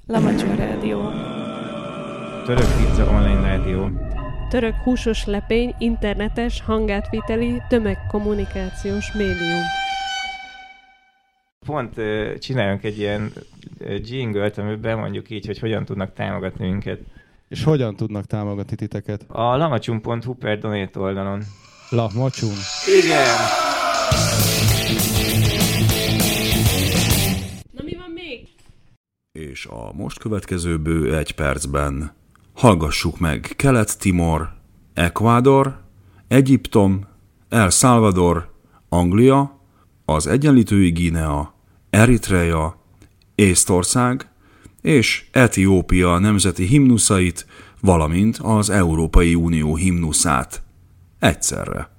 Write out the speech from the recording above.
Lamacsa Rádió. Török pizza online rádió. Török húsos lepény internetes hangátviteli tömegkommunikációs médium. Pont csináljunk egy ilyen jingle-t, amiben mondjuk így, hogy hogyan tudnak támogatni minket. És hogyan tudnak támogatni titeket? A lamacsun.hu/donate oldalon. Lamacsun. Igen! Na mi van még? És a most következő bő 1 percben hallgassuk meg Kelet-Timor, Ecuador, Egyiptom, El Salvador, Anglia, az Egyenlítői Guinea, Eritrea, Észtország és Etiópia nemzeti himnuszait, valamint az Európai Unió himnuszát. Egyszerre.